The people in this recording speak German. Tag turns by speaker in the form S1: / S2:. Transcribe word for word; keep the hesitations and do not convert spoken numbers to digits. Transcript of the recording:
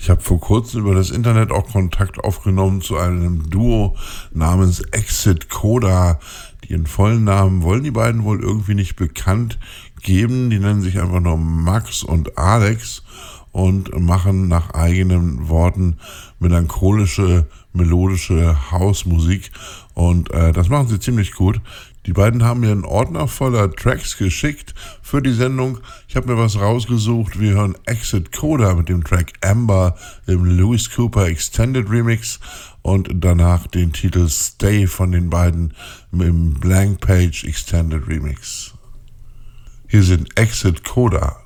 S1: Ich habe vor kurzem über das Internet auch Kontakt aufgenommen zu einem Duo namens Exit Coda. Ihren vollen Namen wollen die beiden wohl irgendwie nicht bekannt geben. Die nennen sich einfach nur Max und Alex und machen nach eigenen Worten melancholische, melodische Hausmusik. Und äh, das machen sie ziemlich gut. Die beiden haben mir einen Ordner voller Tracks geschickt für die Sendung. Ich habe mir was rausgesucht. Wir hören Exit Coda mit dem Track Amber im Louis Cooper Extended Remix und danach den Titel Stay von den beiden im Blank Page Extended Remix. Hier sind Exit Coda.